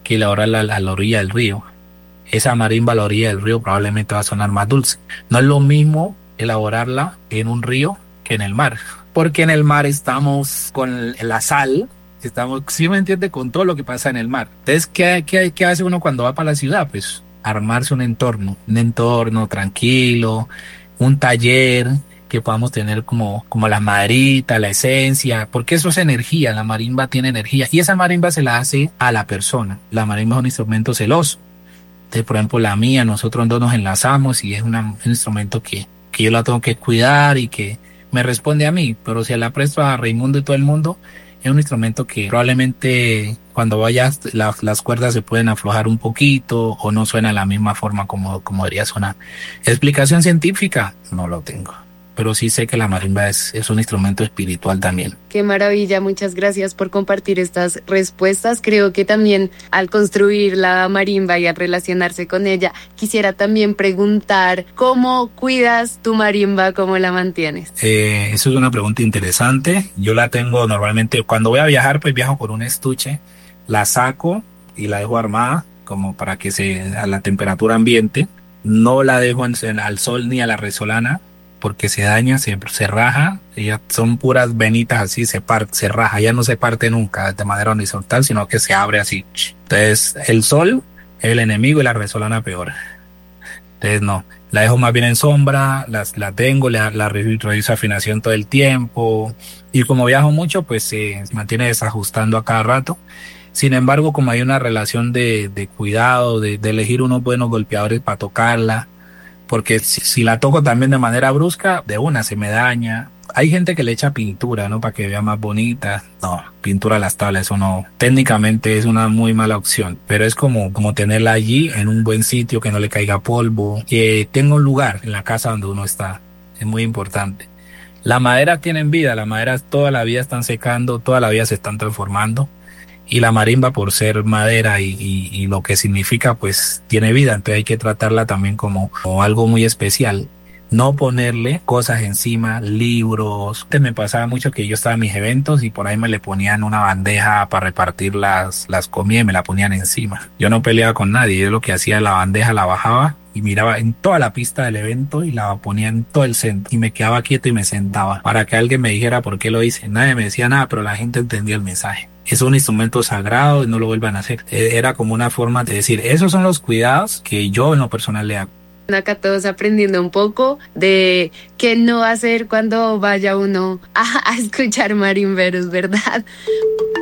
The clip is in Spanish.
que elaborarla a la orilla del río. Esa marimba a la orilla del río probablemente va a sonar más dulce. No es lo mismo elaborarla en un río que en el mar, porque en el mar estamos con la sal, estamos, sí me entiende, con todo lo que pasa en el mar. Entonces, ¿qué hace uno cuando va para la ciudad? Pues armarse un entorno tranquilo, un taller que podamos tener como la maderita, la esencia, porque eso es energía, la marimba tiene energía y esa marimba se la hace a la persona. La marimba es un instrumento celoso. Entonces, por ejemplo, la mía, nosotros dos nos enlazamos y es un instrumento que yo la tengo que cuidar y que me responde a mí, pero si la presto a Raimundo y todo el mundo, es un instrumento que probablemente cuando vayas las cuerdas se pueden aflojar un poquito o no suena de la misma forma como debería sonar. Explicación científica, no lo tengo, pero sí sé que la marimba es un instrumento espiritual también. Qué maravilla, muchas gracias por compartir estas respuestas. Creo que también al construir la marimba y al relacionarse con ella, quisiera también preguntar cómo cuidas tu marimba, cómo la mantienes. Eso es una pregunta interesante. Yo la tengo normalmente, cuando voy a viajar, pues viajo con un estuche, la saco y la dejo armada como para que a la temperatura ambiente. No la dejo al sol ni a la resolana porque se daña, se raja. Ellas son puras venitas así, se raja. Ya no se parte nunca de manera horizontal, sino que se abre así. Entonces, el sol es el enemigo y la resolana peor. Entonces, no, la dejo más bien en sombra, la tengo, reviso afinación todo el tiempo. Y como viajo mucho, pues se mantiene desajustando a cada rato. Sin embargo, como hay una relación de cuidado, de elegir unos buenos golpeadores para tocarla, porque si la toco también de manera brusca, de una se me daña. Hay gente que le echa pintura, ¿no? Para que vea más bonita. No, pintura a las tablas, eso no. Técnicamente es una muy mala opción, pero es como tenerla allí en un buen sitio, que no le caiga polvo, que tenga un lugar en la casa donde uno está. Es muy importante. La madera tienen vida, las maderas toda la vida están secando, toda la vida se están transformando. Y la marimba, por ser madera y lo que significa, pues tiene vida. Entonces hay que tratarla también como algo muy especial. No ponerle cosas encima, libros. Antes me pasaba mucho que yo estaba en mis eventos y por ahí me le ponían una bandeja para repartir las comidas y me la ponían encima. Yo no peleaba con nadie. Yo lo que hacía, la bandeja la bajaba y miraba en toda la pista del evento y la ponía en todo el centro. Y me quedaba quieto y me sentaba para que alguien me dijera por qué lo hice. Nadie me decía nada, pero la gente entendía el mensaje. Es un instrumento sagrado y no lo vuelvan a hacer. Era como una forma de decir, esos son los cuidados que yo en lo personal le hago. Acá todos aprendiendo un poco de qué no hacer cuando vaya uno a escuchar marimberos, ¿verdad?